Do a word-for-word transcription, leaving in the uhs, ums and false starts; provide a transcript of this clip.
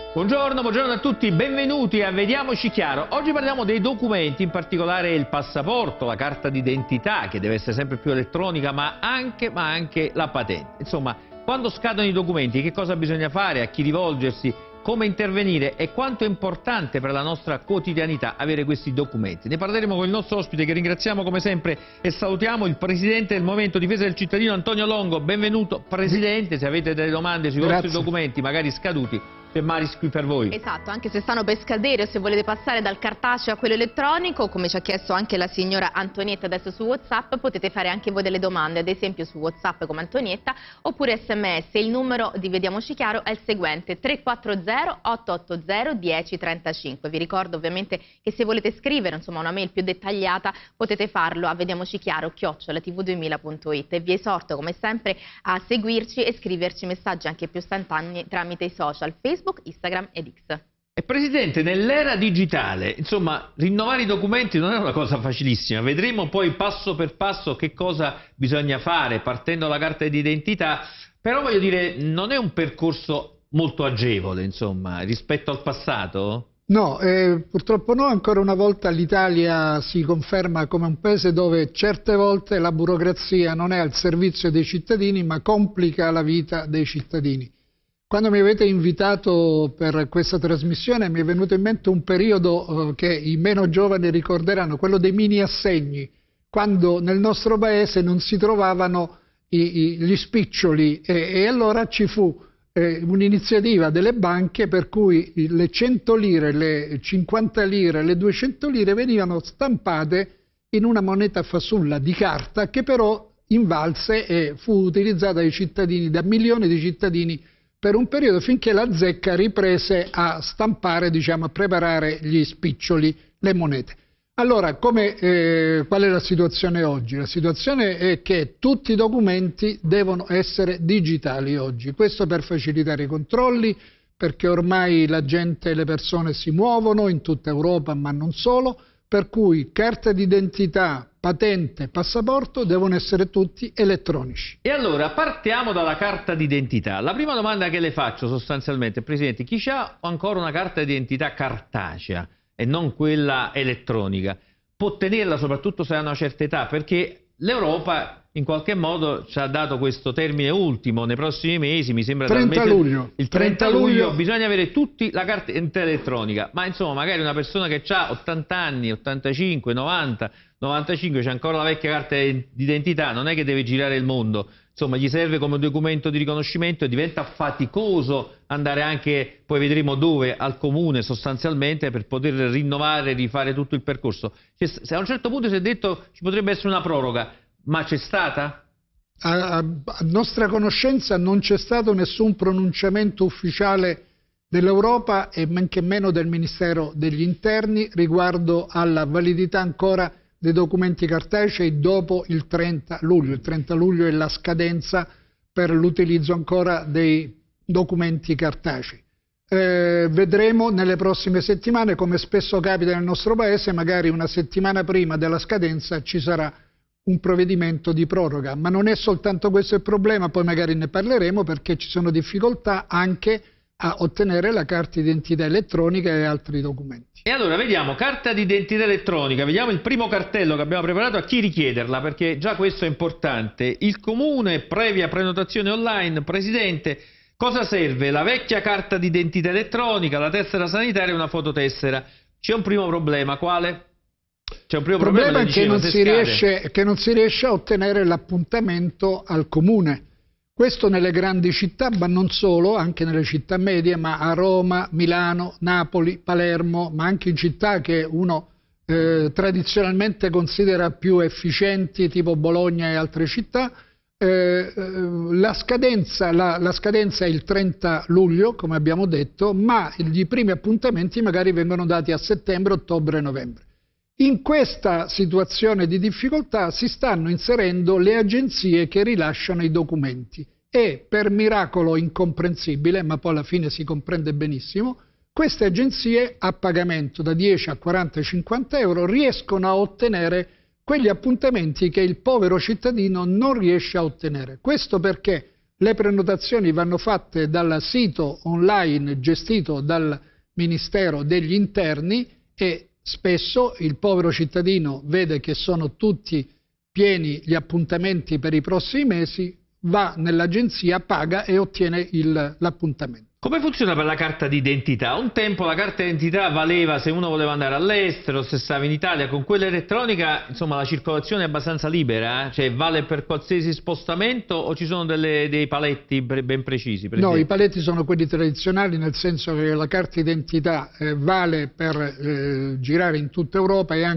Buongiorno, buongiorno a tutti, benvenuti a Vediamoci Chiaro. Oggi parliamo dei documenti, in particolare il passaporto, la carta d'identità, che deve essere sempre più elettronica, ma anche, ma anche la patente. Insomma, quando scadono i documenti, che cosa bisogna fare, a chi rivolgersi, come intervenire e quanto è importante per la nostra quotidianità avere questi documenti. Ne parleremo con il nostro ospite, che ringraziamo come sempre e salutiamo, il Presidente del Movimento Difesa del Cittadino, Antonio Longo. Benvenuto Presidente, se avete delle domande sui Grazie. vostri documenti, magari scaduti, c'è Maris qui per voi. Esatto, anche se stanno per scadere o se volete passare dal cartaceo a quello elettronico, come ci ha chiesto anche la signora Antonietta adesso su WhatsApp, potete fare anche voi delle domande, ad esempio su WhatsApp come Antonietta, oppure sms. Il numero di Vediamoci Chiaro è il seguente: tre quattro zero otto otto zero uno zero tre cinque. Vi ricordo ovviamente che se volete scrivere insomma una mail più dettagliata potete farlo a vediamocichiaro chiocciola t v duemila punto it, e vi esorto come sempre a seguirci e scriverci messaggi anche più istantanei tramite i social Facebook, Instagram ed X. E Presidente, nell'era digitale, insomma, rinnovare i documenti non è una cosa facilissima. Vedremo poi passo per passo che cosa bisogna fare partendo dalla carta d'identità, però voglio dire, non è un percorso molto agevole, insomma, rispetto al passato? No, eh, purtroppo no, ancora una volta l'Italia si conferma come un paese dove certe volte la burocrazia non è al servizio dei cittadini, ma complica la vita dei cittadini. Quando mi avete invitato per questa trasmissione mi è venuto in mente un periodo eh, che i meno giovani ricorderanno, quello dei mini assegni, quando nel nostro paese non si trovavano i, i, gli spiccioli e, e allora ci fu eh, un'iniziativa delle banche per cui le cento lire, le cinquanta lire, le duecento lire venivano stampate in una moneta fasulla di carta che però invalse e fu utilizzata dai cittadini, da milioni di cittadini, per un periodo finché la zecca riprese a stampare, diciamo, a preparare gli spiccioli, le monete. Allora, come, eh, qual è la situazione oggi? La situazione è che tutti i documenti devono essere digitali oggi, questo per facilitare i controlli, perché ormai la gente e le persone si muovono in tutta Europa, ma non solo, per cui carta d'identità, patente, passaporto devono essere tutti elettronici. E allora partiamo dalla carta d'identità. La prima domanda che le faccio sostanzialmente, Presidente, chi ha ancora una carta d'identità cartacea e non quella elettronica può tenerla, soprattutto se ha una certa età, perché l'Europa in qualche modo ci ha dato questo termine ultimo, nei prossimi mesi, mi sembra trenta luglio. Il trenta luglio bisogna avere tutti la carta elettronica, ma insomma magari una persona che ha ottanta anni, ottantacinque, novanta, novantacinque, c'è ancora la vecchia carta d'identità, non è che deve girare il mondo, insomma gli serve come documento di riconoscimento e diventa faticoso andare anche, poi vedremo dove, al comune sostanzialmente, per poter rinnovare, rifare tutto il percorso. Se a un certo punto si è detto ci potrebbe essere una proroga, ma c'è stata? A, a, a nostra conoscenza non c'è stato nessun pronunciamento ufficiale dell'Europa e men che meno del Ministero degli Interni riguardo alla validità ancora dei documenti cartacei dopo il trenta luglio. Il trenta luglio è la scadenza per l'utilizzo ancora dei documenti cartacei. Eh, vedremo nelle prossime settimane, come spesso capita nel nostro Paese, magari una settimana prima della scadenza ci sarà un provvedimento di proroga, ma non è soltanto questo il problema, poi magari ne parleremo, perché ci sono difficoltà anche a ottenere la carta d'identità elettronica e altri documenti. E allora vediamo, carta d'identità elettronica, vediamo il primo cartello che abbiamo preparato, a chi richiederla, perché già questo è importante. Il comune, previa prenotazione online. Presidente, cosa serve? La vecchia carta d'identità elettronica, la tessera sanitaria e una fototessera. C'è un primo problema, quale? C'è un primo Il problema, problema è che non, si riesce, che non si riesce a ottenere l'appuntamento al comune. Questo nelle grandi città, ma non solo, anche nelle città medie, ma a Roma, Milano, Napoli, Palermo, ma anche in città che uno eh, tradizionalmente considera più efficienti, tipo Bologna e altre città. Eh, la, scadenza, la, la scadenza è il trenta luglio, come abbiamo detto, ma i primi appuntamenti magari vengono dati a settembre, ottobre e novembre. In questa situazione di difficoltà si stanno inserendo le agenzie che rilasciano i documenti e, per miracolo incomprensibile, ma poi alla fine si comprende benissimo, queste agenzie a pagamento da dieci a quaranta cinquanta euro riescono a ottenere quegli appuntamenti che il povero cittadino non riesce a ottenere. Questo perché Le prenotazioni vanno fatte dal sito online gestito dal Ministero degli Interni e spesso il povero cittadino vede che sono tutti pieni gli appuntamenti per i prossimi mesi, va nell'agenzia, paga e ottiene l'appuntamento. Come funziona per la carta d'identità? Un tempo la carta d'identità valeva se uno voleva andare all'estero, se stava in Italia. Con quella elettronica, insomma, la circolazione è abbastanza libera, eh? Cioè vale per qualsiasi spostamento o ci sono delle, dei paletti ben precisi? No, i paletti sono quelli tradizionali, nel senso che la carta d'identità eh, vale per eh, girare in tutta Europa e anche